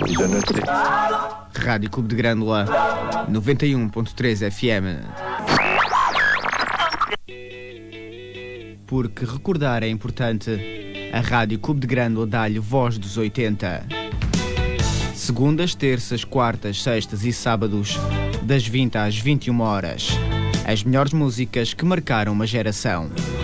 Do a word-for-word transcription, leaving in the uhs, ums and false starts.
Rádio Cubo de Grândola, noventa e um ponto três F M. Porque recordar é importante, a Rádio Cubo de Grândola dá-lhe voz dos oitenta. Segundas, terças, quartas, sextas e sábados, das vinte às vinte e uma horas. As melhores músicas que marcaram uma geração.